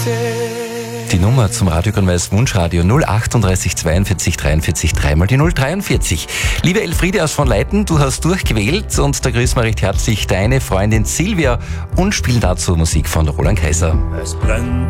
Die Nummer zum Radio Grün-Weiß Wunschradio 038 42 43 3 die 043. Liebe Elfriede aus von Leiten, du hast durchgewählt und da grüßen wir recht herzlich deine Freundin Silvia und spielen dazu Musik von Roland Kaiser. Es brennt